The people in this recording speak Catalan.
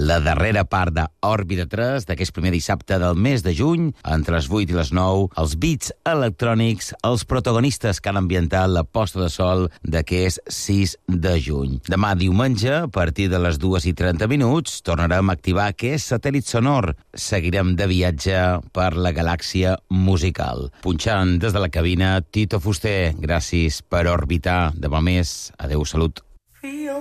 la darrera part d'Òrbita 3, d'aquest primer dissabte del mes de juny, entre les 8 i les 9, els beats electrònics, els protagonistes que han ambientat la posta de sol d'aquest 6 de juny. Demà diumenge, a partir de les 2:30, tornarem a activar aquest satèl·lit sonor. Seguirem de viatge per la galàxia musical. Punxant des de la cabina, Tito Fuster. Gràcies per orbitar. Demà més. Adéu, salut.